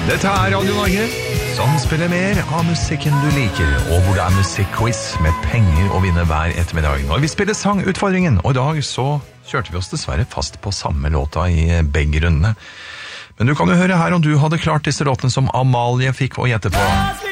Dette Radio Norge, som spiller mer av musikken du liker, og hvor det musikkquiz med penger å vinne hver ettermiddag. Når vi spiller sangutfordringen, og i dag så kjørte vi oss dessverre fast på samme låta i begge rundene. Men du kan jo høre her om du hadde klart disse låtene som Amalie fikk å gjette på.